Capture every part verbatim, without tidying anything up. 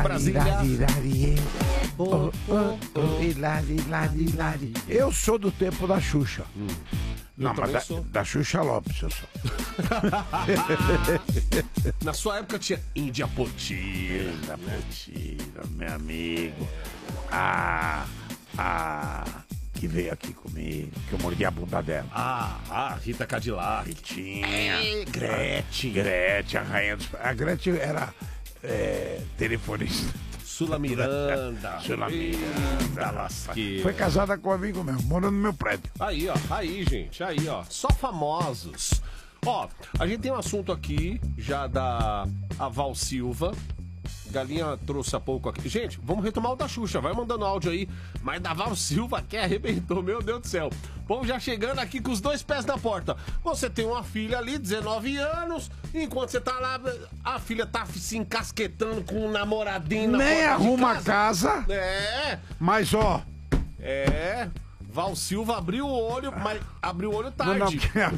Brasília. Oh, oh, oh, hilari, hilari, hilari. Eu sou do tempo da Xuxa. Hum. Não, mas da, da Xuxa Lopes eu sou. Na sua época tinha Índia Potira. Índia Potira, meu amigo. Ah, ah, que veio aqui comigo, que eu mordi a bunda dela. Ah, a Rita Cadillac. Ritinha. É, Gretchen. Gretchen, a rainha dos... A Gretchen era é, telefonista. Sula Miranda. Sula Miranda. Lasqueira. Foi casada com um amigo meu, morando no meu prédio. Aí, ó. Aí, gente. Aí, ó. Só famosos. Ó, a gente tem um assunto aqui, já da a Val Silva. Galinha trouxe há pouco aqui. Gente, vamos retomar o da Xuxa. Vai mandando áudio aí. Mas da Val Silva que arrebentou, meu Deus do céu. Vamos já chegando aqui com os dois pés na porta. Você tem uma filha ali, dezenove anos. Enquanto você tá lá, a filha tá se encasquetando com um namoradinho na Nem porta arruma de casa. casa. É. Mas, ó... É... Val Silva abriu o olho, mas abriu o olho tarde. Não,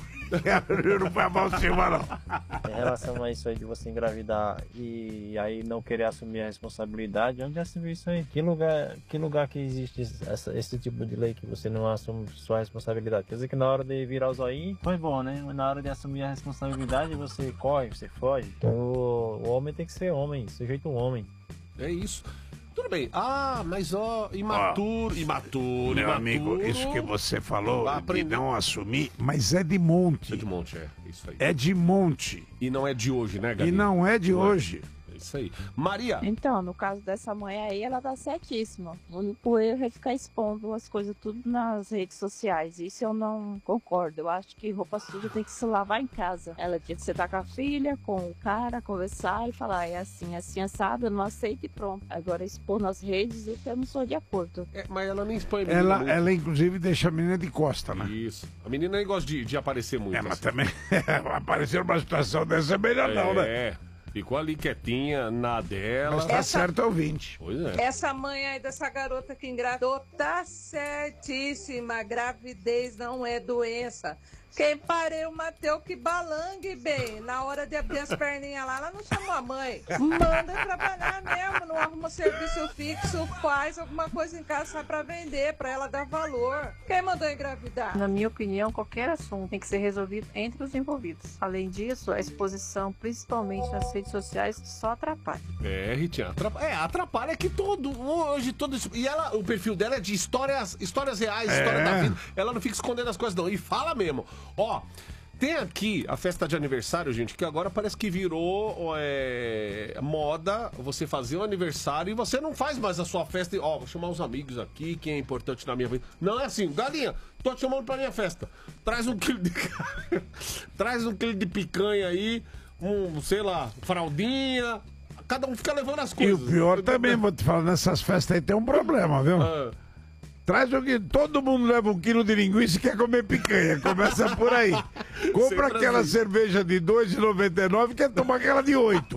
não, não foi a Val Silva, não. Em relação a isso aí de você engravidar e aí não querer assumir a responsabilidade, onde já se viu isso aí? Que lugar que, lugar que existe essa, esse tipo de lei que você não assume sua responsabilidade? Quer dizer que na hora de virar o zoinho, foi bom, né? Mas na hora de assumir a responsabilidade, você corre, você foge. Então, o, o homem tem que ser homem, sujeito um homem. É isso. Tudo bem. Ah, mas ó, imaturo, imaturo, Meu imaturo. amigo, isso que você falou Vai de aprender. não assumir, mas é de monte. É de monte, é. Isso aí. É de monte. E não é de hoje, né, E Galinha? não é de Não é. hoje. É isso aí. Maria. Então, no caso dessa mãe aí, ela tá certíssima. O único erro é ficar expondo as coisas tudo nas redes sociais. Isso eu não concordo. Eu acho que roupa suja tem que se lavar em casa. Ela tinha que sentar com a filha, com o cara, conversar e falar, é assim, assim, assado, eu não aceito e pronto. Agora, expor nas redes, isso eu não sou de acordo. É, mas ela nem expõe a menina Ela, muito. ela, inclusive, deixa a menina de costa, né? Isso. A menina nem gosta de, de aparecer muito. É, mas assim. também aparecer numa situação dessa é melhor não, né? É. Ficou ali quietinha, na dela. Mas tá Essa- certo, ouvinte. Pois é. Essa mãe aí dessa garota que engravidou tá certíssima. Gravidez não é doença. Quem pariu, Mateu, que balangue, bem. Na hora de abrir as perninhas lá, ela não chamou a mãe. Manda trabalhar mesmo, não arruma serviço fixo, faz alguma coisa em casa só pra vender, pra ela dar valor. Quem mandou engravidar? Na minha opinião, qualquer assunto tem que ser resolvido entre os envolvidos. Além disso, a exposição, principalmente nas redes sociais, só atrapalha. É, Ritinha, atrapalha, é, atrapalha que todo, hoje todo isso, e ela, o perfil dela é de histórias, histórias reais, É. história da vida, ela não fica escondendo as coisas não, e fala mesmo, ó, tem aqui a festa de aniversário, gente, que agora parece que virou é, moda você fazer um aniversário e você não faz mais a sua festa, e, ó, vou chamar os amigos aqui, quem é importante na minha vida, não é assim, Galinha, tô te chamando pra minha festa, traz um quilo de traz um quilo de picanha aí, um, sei lá, fraldinha. Cada um fica levando as E coisas. o pior também, vou te falar, nessas festas aí tem um problema, viu? Ah, Traz o que todo mundo leva um quilo de linguiça e quer comer picanha. Começa por aí. Compra Sempre aquela assim. cerveja de dois reais e noventa e nove centavos e quer tomar aquela de oito.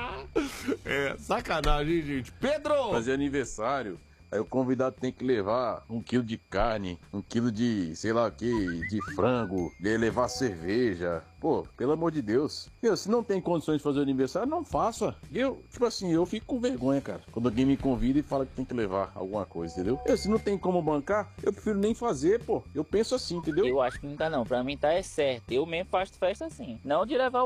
é, sacanagem, gente. Pedro! Fazer aniversário, aí o convidado tem que levar um quilo de carne, um quilo de, sei lá o que, de frango, de levar cerveja. Pô, pelo amor de Deus. Eu, se não tem condições de fazer aniversário, não faça. Eu, tipo assim, eu fico com vergonha, cara. Quando alguém me convida e fala que tem que levar alguma coisa, entendeu? Eu, se não tem como bancar, eu prefiro nem fazer, pô. Eu penso assim, entendeu? Eu acho que não tá não. Pra mim tá é certo. Eu mesmo faço festa assim. Não de levar